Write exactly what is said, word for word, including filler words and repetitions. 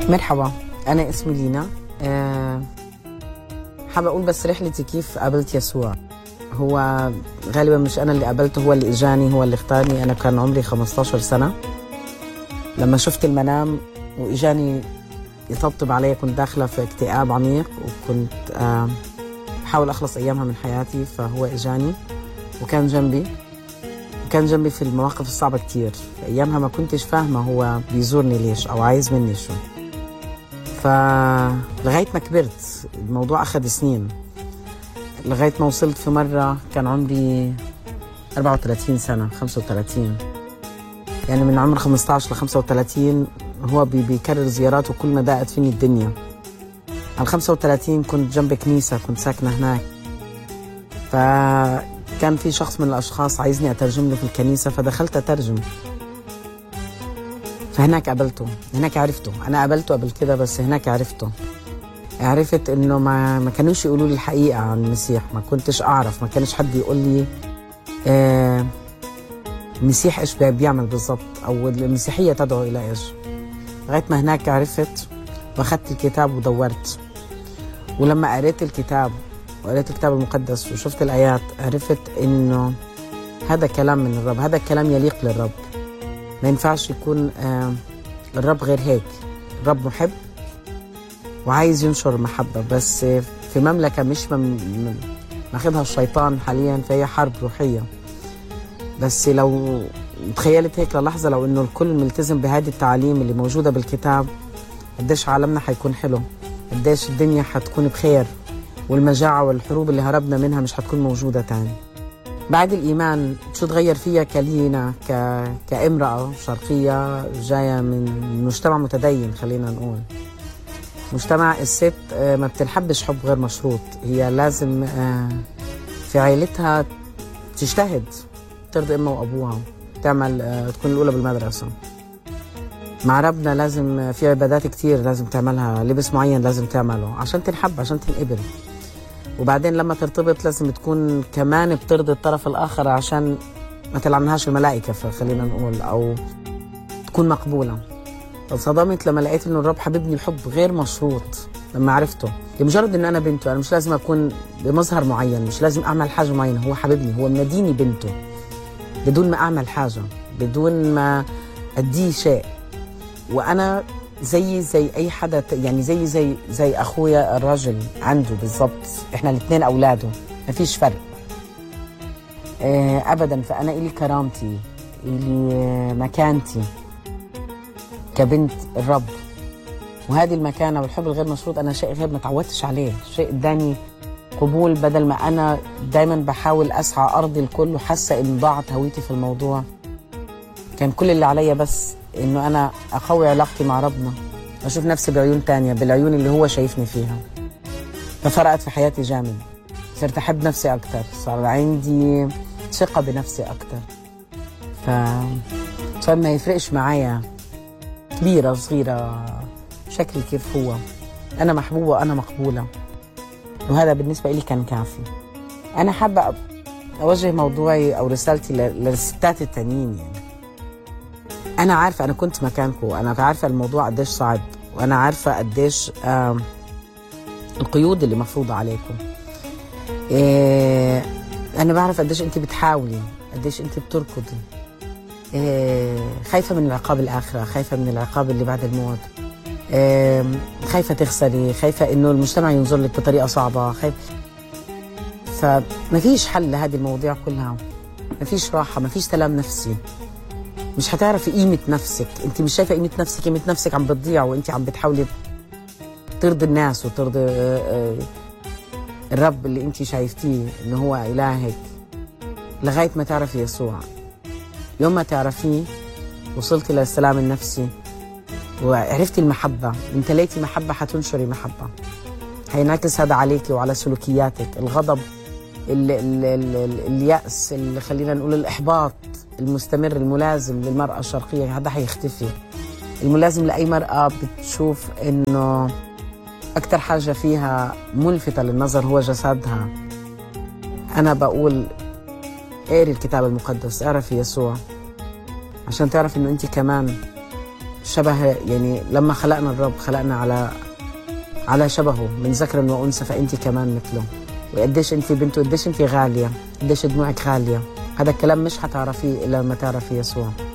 مرحبا، أنا اسمي لينا. أه حابة أقول بس رحلتي كيف قابلت يسوع. هو غالبا مش أنا اللي قابلته، هو اللي إجاني، هو اللي اختارني. أنا كان عمري خمستاشر سنة لما شفت المنام وإجاني يطبطب علي. كنت داخلة في اكتئاب عميق وكنت أه بحاول أخلص أيامها من حياتي، فهو إجاني وكان جنبي كان جنبي في المواقف الصعبة كتير. أيامها ما كنتش فاهمة هو بيزورني ليش أو عايز مني شو. فلغاية ما كبرت الموضوع أخذ سنين، لغاية ما وصلت في مرة كان عمري أربعة وثلاثين سنة، خمسة وثلاثين، يعني من عمر خمستاشر ل خمسة وثلاثين هو بي بيكرر زياراته كل ما ضاقت فيني الدنيا. على خمسة وثلاثين كنت جنب كنيسة، كنت ساكنة هناك، فكان في شخص من الأشخاص عايزني أترجم له في الكنيسة، فدخلت أترجم. فهناك قابلته، هناك عرفته. أنا قابلته قبل كده بس هناك عرفته. عرفت إنه ما ما كانوش يقولوا لي الحقيقة عن المسيح، ما كنتش أعرف، ما كانش حد يقول لي آه المسيح إيش بيعمل بالضبط أو المسيحية تدعو إلى إيش. لغاية ما هناك عرفت وأخذت الكتاب ودورت، ولما قريت الكتاب وقريت الكتاب المقدس وشفت الآيات عرفت إنه هذا كلام من الرب، هذا كلام يليق للرب. ما ينفعش يكون آه الرب غير هيك. الرب محب وعايز ينشر محبة، بس في مملكة مش ماخذها الشيطان حاليا، فهي حرب روحية. بس لو تخيلت هيك للحظة، لو إنه الكل ملتزم بهذه التعاليم اللي موجودة بالكتاب، قديش عالمنا حيكون حلو، قديش الدنيا حتكون بخير، والمجاعة والحروب اللي هربنا منها مش حتكون موجودة تاني. بعد الإيمان شو تغير فيها كلينا ك... كامرأة شرقية جاية من مجتمع متدين. خلينا نقول مجتمع الست ما بتنحبش حب غير مشروط، هي لازم في عائلتها تجتهد ترضي أمها وأبوها، تعمل تكون الأولى بالمدرسة. مع ربنا لازم في عبادات كتير لازم تعملها، لبس معين لازم تعمله عشان تنحب، عشان تنقبل. وبعدين لما ترتبط لازم تكون كمان بترضي الطرف الآخر عشان ما تلعنهاش الملائكة، فخلينا نقول، أو تكون مقبولة. انصدمت لما لقيت إنه الرب حبيبني بحب غير مشروط. لما عرفته لمجرد إن أنا بنته، أنا مش لازم أكون بمظهر معين، مش لازم أعمل حاجة معينة، هو حبيبني، هو مناديني بنته بدون ما أعمل حاجة، بدون ما أديه شيء. وأنا زي زي أي حدا، يعني زي زي زي أخويا الرجل عنده بالضبط. إحنا الاثنين أولاده، ما فيش فرق آه أبدا. فأنا إلي كرامتي، إلي مكانتي كبنت الرب، وهذه المكانة والحب الغير مشروط أنا شيء غير ما تعودتش عليه، شيء اداني قبول. بدل ما أنا دايما بحاول أسعى أرضي الكل وحاسة إن ضاعت هويتي في الموضوع، كان كل اللي عليا بس إنه أنا أقوي علاقتي مع ربنا، أشوف نفسي بعيون تانية، بالعيون اللي هو شايفني فيها. ففرقت في حياتي جامد، صرت أحب نفسي أكتر، صار عندي ثقة بنفسي أكتر. فصار ما يفرقش معايا كبيرة صغيرة، شكلي كيف هو، أنا محبوبة وأنا مقبولة، وهذا بالنسبة لي كان كافي. أنا حابة أوجه موضوعي أو رسالتي للستات التانيين. يعني أنا عارفة، أنا كنت مكانكم، أنا عارفة الموضوع قديش صعب، وأنا عارفة قديش آه القيود اللي مفروضة عليكم. إيه أنا بعرف قديش أنت بتحاولي، قديش أنت بتركضي، إيه خايفة من العقاب الآخرة، خايفة من العقاب اللي بعد الموت، إيه خايفة تخسري، خايفة إنه المجتمع ينظر لك بطريقة صعبة، خايف. فما فيش حل لهذه المواضيع كلها، ما فيش راحة، ما فيش سلام نفسي، مش هتعرفي قيمة نفسك. انت مش شايفة قيمة نفسك، قيمة نفسك عم بتضيع وانت عم بتحاولي ترضي الناس وترضي الرب اللي انت شايفتيه انه هو إلهك، لغاية ما تعرفي يسوع. يوم ما تعرفيه وصلتي للسلام النفسي وعرفتي المحبة، امتليتي محبة، حتنشري محبة، هينعكس هذا عليكي وعلى سلوكياتك. الغضب، ال ال ال اليأس، اللي خلينا نقول الإحباط المستمر الملازم للمرأة الشرقية، هذا حيختفي. الملازم لأي مرأة بتشوف إنه أكتر حاجة فيها ملفتة للنظر هو جسدها. أنا بقول اقري الكتاب المقدس، اعرفي يسوع، عشان تعرف إنه أنت كمان شبه، يعني لما خلقنا الرب خلقنا على على شبهه من ذكر وأنثى، فأنت كمان مثله. وقديش أنت بنته، قديش أنت غالية، قديش دموعك غالية. هذا الكلام مش حتعرفيه إلا لما تعرفي يسوع.